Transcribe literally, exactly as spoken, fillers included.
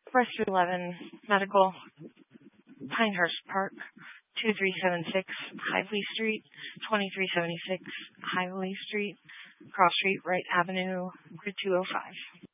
Forester eleven Medical, Pinehurst Park, two three seven six Hively Street, twenty-three seventy-six Hively Street, Cross Street, Wright Avenue, Grid two oh five.